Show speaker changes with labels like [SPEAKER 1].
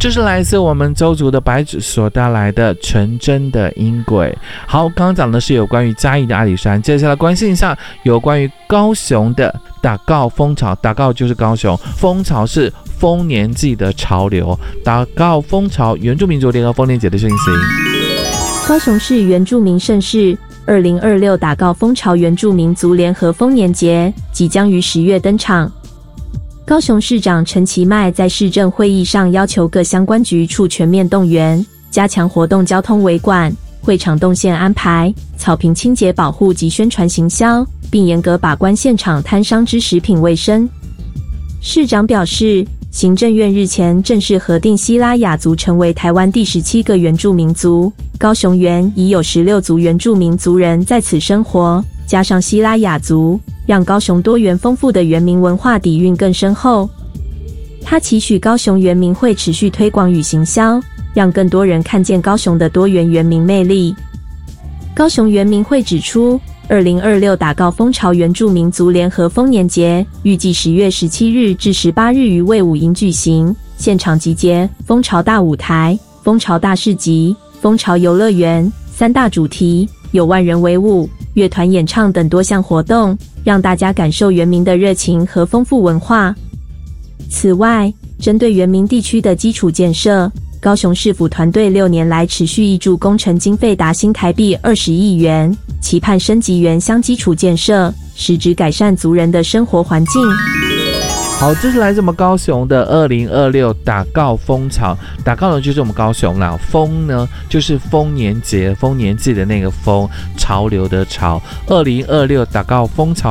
[SPEAKER 1] 这是来自我们邹族的白纸所带来的纯真的音轨。好，刚刚讲的是有关于嘉义的阿里山，接下来关心一下有关于高雄的打告风潮。打告就是高雄，风潮是丰年祭的潮流。打告风潮，原住民族联合丰年节的讯息。
[SPEAKER 2] 高雄市原住民盛事2026打告风潮原住民族联合丰年节即将于10月登场。高雄市长陈其迈在市政会议上要求各相关局处全面动员，加强活动交通维管、会场动线安排、草坪清洁保护及宣传行销，并严格把关现场摊商之食品卫生。市长表示，行政院日前正式核定西拉雅族成为台湾第17个原住民族，高雄原已有16族原住民族人在此生活，加上西拉雅族，让高雄多元丰富的原民文化底蕴更深厚。他期许高雄原民会持续推广与行销，让更多人看见高雄的多元原民魅力。高雄原民会指出，2026打告风潮原住民族联合丰年节预计10月17日至18日于卫武营举行，现场集结风潮大舞台、风潮大市集、风潮游乐园3大主题，有万人围舞、乐团演唱等多项活动，让大家感受原民的热情和丰富文化。此外，针对原民地区的基础建设，高雄市府团队6年来持续挹注工程经费达新台币20亿元，期盼升级原乡基础建设，实质改善族人的生活环境。
[SPEAKER 1] 好，这是来自我们高雄的2026打告风潮。打告呢就是我们高雄啦，风呢就是丰年节、丰年祭的那个风，潮流的潮。2026打告风潮